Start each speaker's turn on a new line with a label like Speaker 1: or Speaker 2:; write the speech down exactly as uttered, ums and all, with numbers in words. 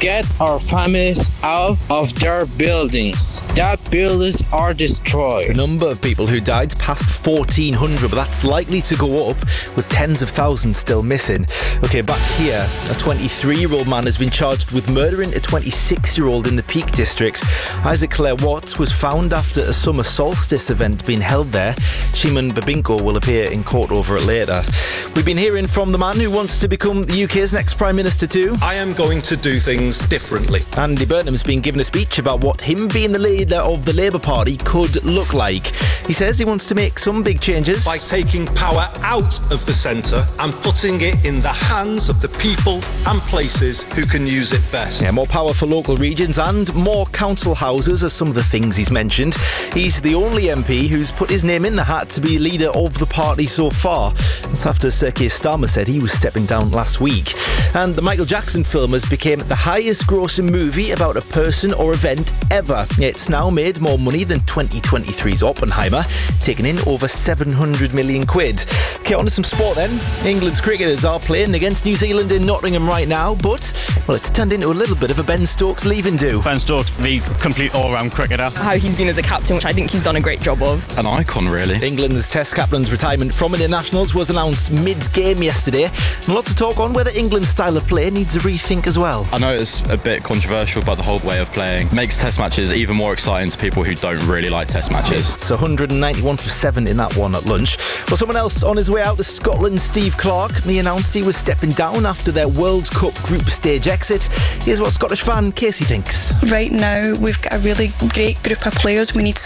Speaker 1: get our families out of their buildings. That buildings are destroyed.
Speaker 2: The number of people who died passed fourteen hundred, but that's likely to go up with tens of thousands still missing. Okay, back here, a twenty-three-year-old man has been charged with murdering a twenty-six-year-old in the Peak District. Isaac Clare Watts was found after a summer solstice event being held there. Shimon Babinko will appear in court over it later. We've been hearing from the man who wants to become the U K's next Prime Minister too.
Speaker 3: I am going to do things differently.
Speaker 2: Andy Burnham's been given a speech about what him being the leader of the Labour Party could look like. He says he wants to make some big changes.
Speaker 3: By taking power out of the centre and putting it in the hands of the people and places who can use it best.
Speaker 2: Yeah, more power for local regions and more council houses are some of the things he's mentioned. He's the only M P who's put his name in the hat to be leader of the party so far. That's after Sir Keir Starmer said he was stepping down last week. And the Michael Jackson film has become the highest grossing movie about a person or event ever. It's now made more money than twenty twenty-three's Oppenheimer, taking in over seven hundred million quid. Okay, on to some sport then. England's cricketers are playing against New Zealand in Nottingham right now, but, well, it's turned into a little bit of a Ben Stokes leaving do.
Speaker 4: Ben Stokes, the complete all-round cricketer.
Speaker 5: How he's been as a captain, which I think he's done a great job of.
Speaker 4: An icon, really.
Speaker 2: England's Test captain's retirement from internationals was announced mid-game yesterday, and a lot to talk on whether England's style of play needs a rethink as well.
Speaker 6: I know it's a bit controversial, but the whole way of playing makes Test matches even more exciting to people who don't really like Test matches.
Speaker 2: It's one hundred ninety-one for seven in that one at lunch. Well, someone else on his way out to Scotland, Steve Clarke, he announced he was stepping down after their World Cup group stage exit. Here's what Scottish fan Casey thinks.
Speaker 7: Right now, we've got a really great group of players. We need